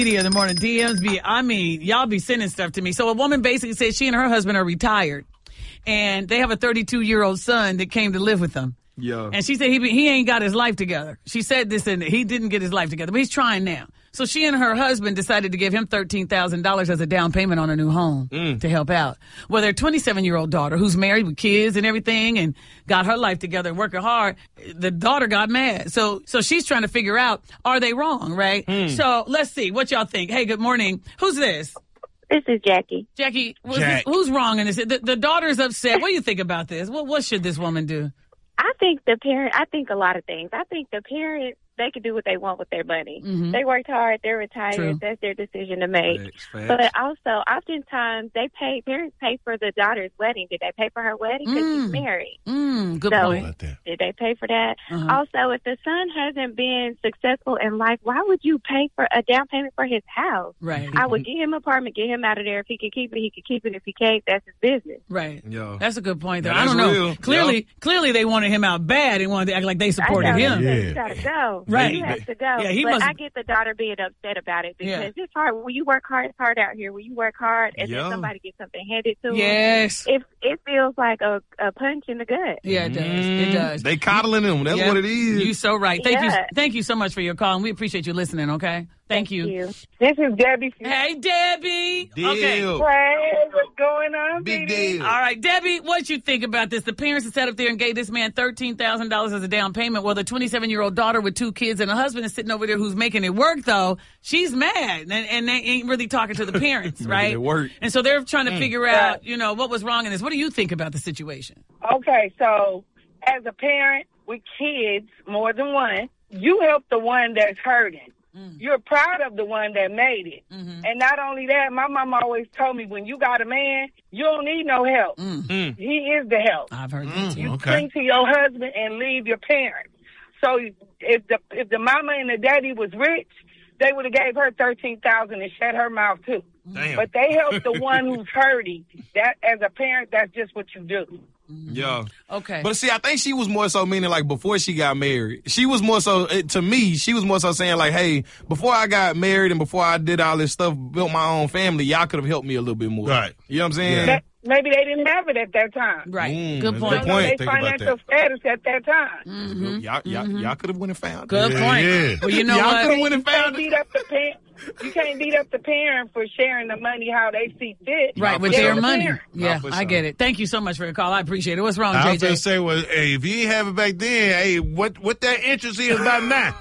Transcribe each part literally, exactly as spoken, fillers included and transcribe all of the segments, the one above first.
Media in the morning, D Ms be, I mean, y'all be sending stuff to me. So a woman basically says she and her husband are retired, and they have a thirty-two-year-old son that came to live with them. Yeah. And she said he he ain't got his life together. She said this, and he didn't get his life together, but he's trying now. So she and her husband decided to give him thirteen thousand dollars as a down payment on a new home mm. to help out. Well, their twenty-seven-year-old daughter, who's married with kids and everything and got her life together, working hard, the daughter got mad. So so she's trying to figure out, are they wrong, right? Mm. So let's see what y'all think. Hey, good morning. Who's this? This is Jackie. Jackie, was Jack. this, who's wrong in this? The, the daughter's upset. What do you think about this? What, what should this woman do? I think the parent, I think a lot of things. I think the parent, they can do what they want with their money. Mm-hmm. They worked hard. They're retired. True. That's their decision to make. Facts, facts. But also, oftentimes, they pay, parents pay for the daughter's wedding. Did they pay for her wedding? Because Mm. she's married. Mm, good So, point. did they pay for that? Uh-huh. Also, if the son hasn't been successful in life, why would you pay for a down payment for his house? Right. I would get him an apartment, get him out of there. If he can keep it, he can keep it. If he can't, that's his business. Right. Yo. That's a good point, though. Yeah, I don't that's know. real. Clearly, Yo. clearly they wanted him out bad and wanted to act like they supported I know, him. he Yeah. gotta go. Right. He has to go. Yeah, he but must- I get the daughter being upset about it because Yeah. it's hard. When you work hard, it's hard out here. When you work hard and Yeah. then somebody gets something handed to them, Yes. it it feels like a, a punch in the gut. Yeah, it does. It Mm. does. They coddling him. That's Yep. what it is. You so right. Thank you. Yeah. Thank you so much for your call, and we appreciate you listening. Okay. Thank, you. This is Debbie. Hey, Debbie. Deal. Okay. Hey, what's going on, Big baby? deal. All right, Debbie, what you think about this? The parents have sat up there and gave this man thirteen thousand dollars as a down payment. Well, the twenty-seven-year-old daughter with two kids and a husband is sitting over there who's making it work, though. She's mad, and, and they ain't really talking to the parents, right? it work. And so they're trying to figure out, you know, what was wrong in this. What do you think about the situation? Okay, so as a parent with kids, more than one, you help the one that's hurting. Mm. You're proud of the one that made it. Mm-hmm. And not only that, my mom always told me, when you got a man, you don't need no help. Mm. He is the help. I've heard that Mm, too. You okay. cling to your husband and leave your parents. So if the if the mama and the daddy was rich, they would have gave her thirteen thousand dollars and shut her mouth too. Damn. But they help the one who's hurting. That as a parent, that's just what you do. Yeah. Okay. But see, I think she was more so meaning like before she got married. She was more so, eh, to me, she was more so saying like, hey, before I got married and before I did all this stuff, built my own family, y'all could have helped me a little bit more. Right. You know what I'm saying? That, maybe they didn't have it at that time. Right. Mm, Good that's point. a Don't know point. their Think about financial that. status at that time. Mm-hmm. Y'all, y'all, y'all could have went and found Good it. Yeah, point. yeah. Well, you know Y'all what? could have went and You can't found it. beat up the parent. You can't beat up the parent for sharing the money how they see fit. Right, Nah, with for their sure. money. Nah, Yeah, for I sure. get it. Thank you so much for your call. I appreciate it. What's wrong, I J was J? gonna say, well, hey, if you ain't have it back then, hey, what what that interest is by now?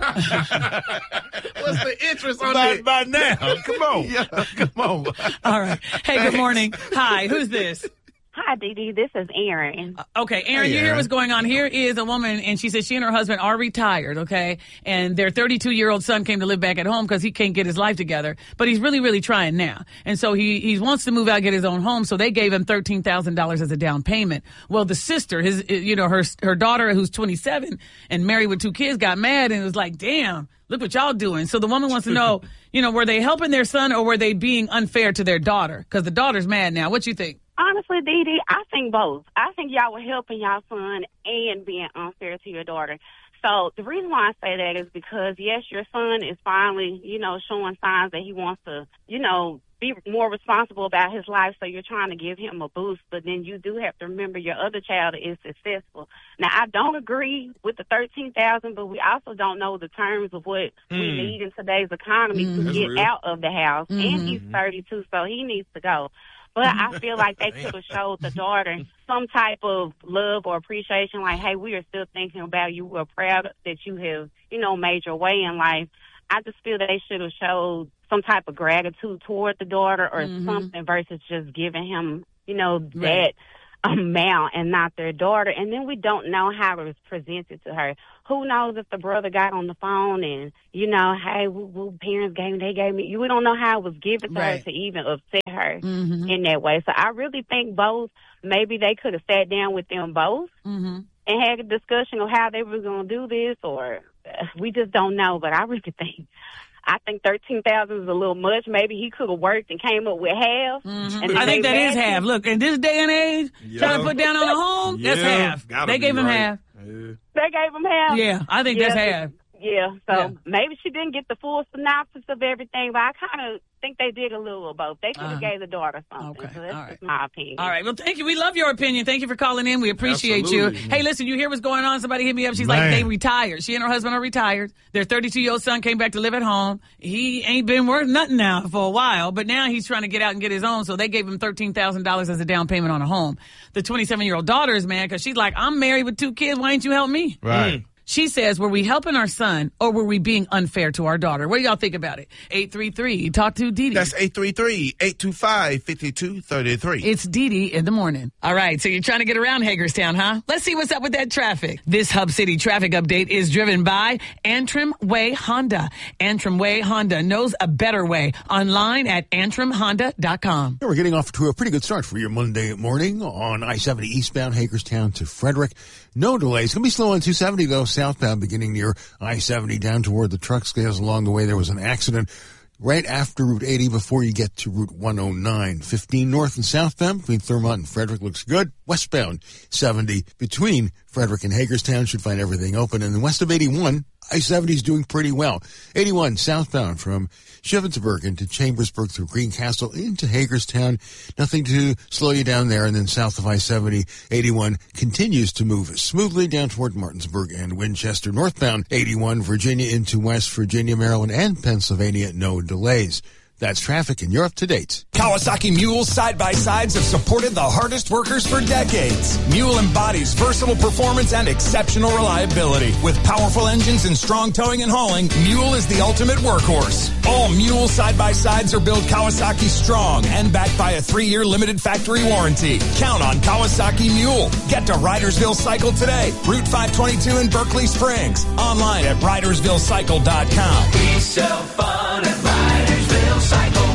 What's the interest on by, that? by now? Come on, come on. All right. Hey, good morning. Hi, who's this? Hi, Dee Dee. This is Aaron. Okay, Aaron, Hey, you hear Aaron. what's going on. Here is a woman, and she says she and her husband are retired, okay? And their thirty-two-year-old son came to live back at home because he can't get his life together. But he's really, really trying now. And so he, he wants to move out, get his own home, so they gave him thirteen thousand dollars as a down payment. Well, the sister, his, you know, her her daughter, who's twenty-seven and married with two kids, got mad and was like, damn, look what y'all doing. So the woman wants to know, you know, were they helping their son or were they being unfair to their daughter? Because the daughter's mad now. What you think? Honestly, Dee Dee, I think both. I think y'all were helping y'all son and being unfair to your daughter. So the reason why I say that is because, yes, your son is finally, you know, showing signs that he wants to, you know, be more responsible about his life. So you're trying to give him a boost. But then you do have to remember your other child is successful. Now, I don't agree with the thirteen thousand dollars, but we also don't know the terms of what we Mm. need in today's economy Mm. to That's get real. out of the house. Mm-hmm. And he's thirty-two, so he needs to go. But I feel like they could have showed the daughter some type of love or appreciation, like, hey, we are still thinking about you. We're proud that you have, you know, made your way in life. I just feel they should have showed some type of gratitude toward the daughter or Mhm. something versus just giving him, you know, Right. that amount and not their daughter. And then we don't know how it was presented to her. Who knows if the brother got on the phone and, you know, hey, woo, woo, parents gave me, they gave me. We don't know how it was given to Right. her to even upset her Mm-hmm. in that way. So I really think both, maybe they could have sat down with them both Mm-hmm. and had a discussion of how they were going to do this, or uh, we just don't know. But I really think, I think thirteen thousand is a little much. Maybe he could have worked and came up with half. Mm-hmm. And I think they that is matched half. it. Look, in this day and age, Yeah. trying to put down on a home, that's Yeah, half. gotta They be gave him right. half. Yeah. They gave him half. Yeah, I think Yeah. that's half. Yeah, so Yeah. maybe she didn't get the full synopsis of everything, but I kind of think they did a little of both. They could have Uh-huh. gave the daughter something. Okay, So that's all right. just my opinion. All right. Well, thank you. We love your opinion. Thank you for calling in. We appreciate Absolutely. you. Hey, listen, you hear what's going on? Somebody hit me up. She's Man. like, they retired. She and her husband are retired. Their thirty-two-year-old son came back to live at home. He ain't been worth nothing now for a while, but now he's trying to get out and get his own, so they gave him thirteen thousand dollars as a down payment on a home. The twenty-seven-year-old daughter is mad because she's like, I'm married with two kids. Why ain't you help me? Right. She says, were we helping our son or were we being unfair to our daughter? What do y'all think about it? eight three three, talk to Dee Dee. That's eight three three, eight two five, five two three three. It's Dee Dee in the morning. All right, so you're trying to get around Hagerstown, huh? Let's see what's up with that traffic. This Hub City traffic update is driven by Antrim Way Honda. Antrim Way Honda knows a better way. Online at antrim honda dot com. Yeah, we're getting off to a pretty good start for your Monday morning on I seventy eastbound Hagerstown to Frederick. No delays. It's going to be slow on two seventy, though, southbound beginning near I seventy down toward the truck scales. Along the way, there was an accident right after Route eighty before you get to Route one oh nine. fifteen north and southbound between Thurmont and Frederick looks good. Westbound seventy between Frederick and Hagerstown should find everything open. And then west of eighty-one, I seventy is doing pretty well. eighty-one southbound from Shippensburg into Chambersburg through Greencastle into Hagerstown. Nothing to slow you down there. And then south of I seventy, eighty-one continues to move smoothly down toward Martinsburg and Winchester. Northbound eighty-one, Virginia into West Virginia, Maryland, and Pennsylvania. No delays. That's traffic, and you're up to date. Kawasaki Mule side-by-sides have supported the hardest workers for decades. Mule embodies versatile performance and exceptional reliability. With powerful engines and strong towing and hauling, Mule is the ultimate workhorse. All Mule side-by-sides are built Kawasaki strong and backed by a three-year limited factory warranty. Count on Kawasaki Mule. Get to Ridersville Cycle today. Route five twenty-two in Berkeley Springs. Online at ridersville cycle dot com. We sell fun at Ridersville Cycle.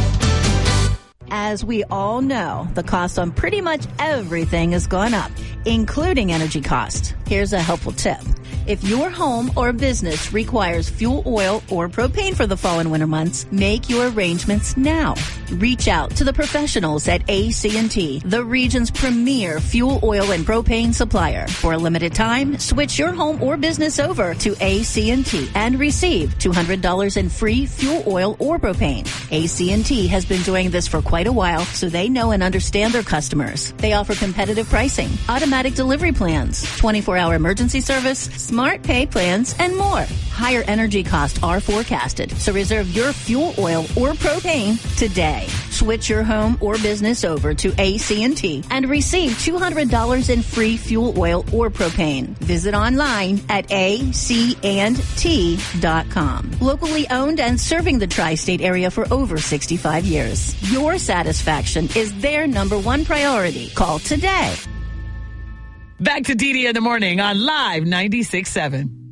As we all know, the cost on pretty much everything has gone up, including energy cost. Here's a helpful tip. If your home or business requires fuel oil or propane for the fall and winter months, make your arrangements now. Reach out to the professionals at A C and T, the region's premier fuel oil and propane supplier. For a limited time, switch your home or business over to A C and T and receive two hundred dollars in free fuel oil or propane. A C and T has been doing this for quite a while, so they know and understand their customers. They offer competitive pricing, automatic delivery plans, twenty-four hour emergency service, smart pay plans, and more. Higher energy costs are forecasted, so reserve your fuel oil or propane today. Switch your home or business over to A C and T and receive two hundred dollars in free fuel oil or propane. Visit online at A C and T dot com. Locally owned and serving the tri-state area for over sixty-five years. Your satisfaction is their number one priority. Call today. Back to Dee Dee in the morning on Live ninety-six point seven.